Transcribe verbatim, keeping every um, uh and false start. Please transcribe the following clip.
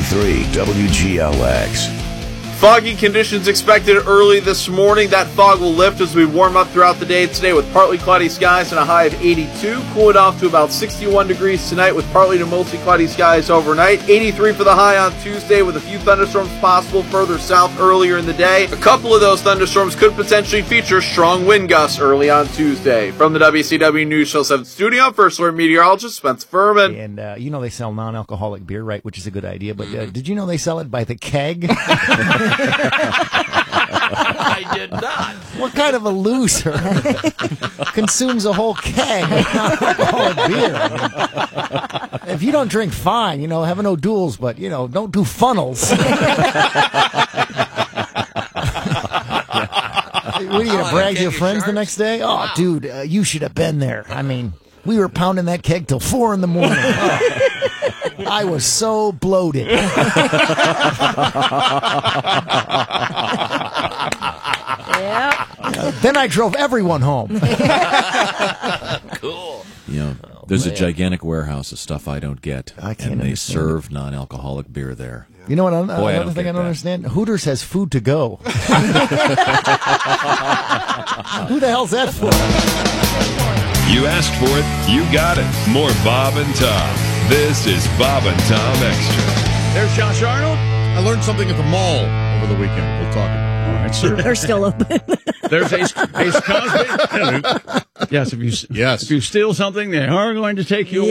three W G L X. Foggy conditions expected early this morning. That fog will lift as we warm up throughout the day today with partly cloudy skies and a high of eighty-two. Cool it off to about sixty-one degrees tonight with partly to mostly cloudy skies overnight. eighty-three for the high on Tuesday with a few thunderstorms possible further south earlier in the day. A couple of those thunderstorms could potentially feature strong wind gusts early on Tuesday. From the W C W News Channel seven studio, First Alert meteorologist Spencer Furman. And uh, you know they sell non-alcoholic beer, right, which is a good idea, but uh, did you know they sell it by the keg? I did not. What kind of a loser consumes a whole keg of non-alcoholic beer? If you don't drink, fine, you know, have no duels, but, you know, don't do funnels. What are you going to brag to your friends the next day? Oh, wow. dude, uh, you should have been there. I mean, we were pounding that keg till four in the morning. Oh. I was so bloated. Yeah. Uh, then I drove everyone home. Cool. Yeah. There's oh, a gigantic warehouse of stuff I don't get. I can't and they understand serve it. non-alcoholic beer there. You know what? I'm, Boy, another I thing I don't that. understand. Hooters has food to go. Who the hell's that for? You asked for it, you got it. More Bob and Tom. This is Bob and Tom Extra. There's Josh Arnold. I learned something at the mall over the weekend. We'll talk. All right, sir. They're still open. There's Ace, Ace Cosby. Yes, if you Yes. if you steal something, they are going to take you